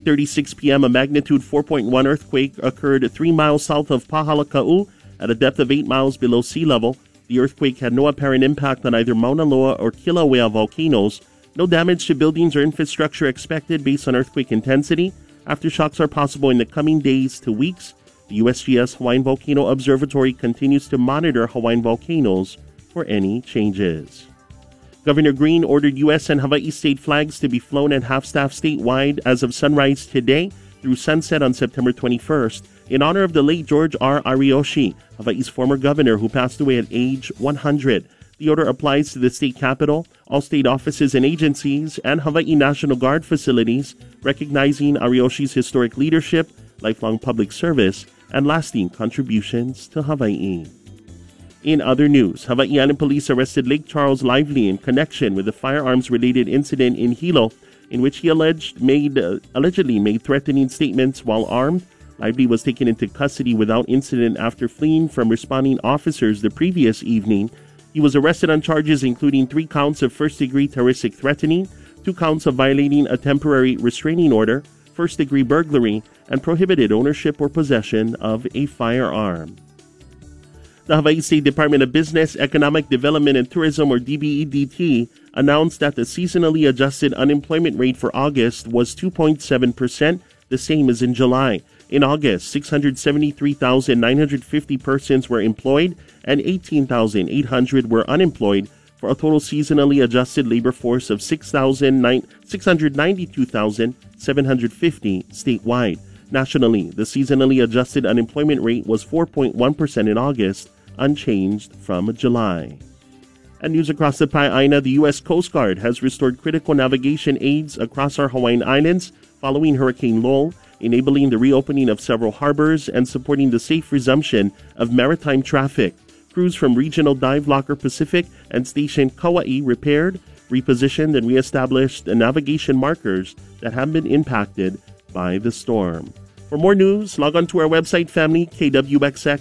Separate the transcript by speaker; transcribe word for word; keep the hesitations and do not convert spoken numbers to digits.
Speaker 1: thirty-six p.m., a magnitude four point one earthquake occurred three miles south of Pahalaka'u at a depth of eight miles below sea level. The earthquake had no apparent impact on either Mauna Loa or Kilauea volcanoes. No damage to buildings or infrastructure expected based on earthquake intensity. Aftershocks are possible in the coming days to weeks. The U S G S Hawaiian Volcano Observatory continues to monitor Hawaiian volcanoes for any changes. Governor Green ordered U S and Hawaii state flags to be flown at half-staff statewide as of sunrise today through sunset on September twenty-first in honor of the late George R. Ariyoshi, Hawaii's former governor who passed away at age one hundred. The order applies to the state capitol, all state offices and agencies, and Hawaii National Guard facilities, recognizing Ariyoshi's historic leadership, lifelong public service, and lasting contributions to Hawaii. In other news, Hawaii Island Police arrested Lake Charles Lively in connection with a firearms-related incident in Hilo, in which he alleged made uh, allegedly made threatening statements while armed. Lively was taken into custody without incident after fleeing from responding officers the previous evening. He was arrested on charges including three counts of first-degree terroristic threatening, two counts of violating a temporary restraining order, first-degree burglary, and prohibited ownership or possession of a firearm. The Hawaii State Department of Business, Economic Development and Tourism, or D B E D T, announced that the seasonally adjusted unemployment rate for August was two point seven percent, the same as in July. In August, six hundred seventy-three thousand nine hundred fifty persons were employed and eighteen thousand eight hundred were unemployed, for a total seasonally adjusted labor force of six hundred ninety-two thousand seven hundred fifty statewide. Nationally, the seasonally adjusted unemployment rate was four point one percent in August, unchanged from July. And news across the Pai'aina, the U S Coast Guard has restored critical navigation aids across our Hawaiian Islands following Hurricane Lowell, enabling the reopening of several harbors and supporting the safe resumption of maritime traffic. Crews from Regional Dive Locker Pacific and Station Kauai repaired, repositioned, and reestablished the navigation markers that have been impacted by the storm. For more news, log on to our website, family, K W X X